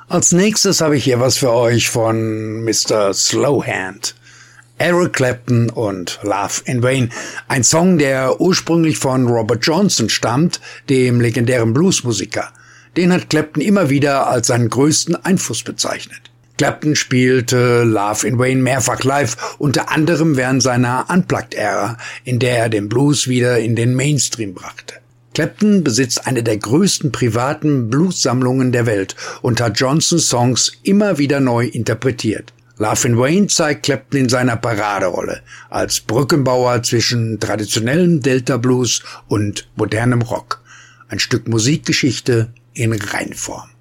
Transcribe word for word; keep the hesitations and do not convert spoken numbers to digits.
Als nächstes habe ich hier was für euch von Mister Slowhand. Eric Clapton und Love in Vain. Ein Song, der ursprünglich von Robert Johnson stammt, dem legendären Bluesmusiker. Den hat Clapton immer wieder als seinen größten Einfluss bezeichnet. Clapton spielte Love in Vain mehrfach live, unter anderem während seiner Unplugged-Ära, in der er den Blues wieder in den Mainstream brachte. Clapton besitzt eine der größten privaten Blues-Sammlungen der Welt und hat Johnsons Songs immer wieder neu interpretiert. Love in Vain zeigt Clapton in seiner Paraderolle als Brückenbauer zwischen traditionellem Delta-Blues und modernem Rock. Ein Stück Musikgeschichte in Reinform.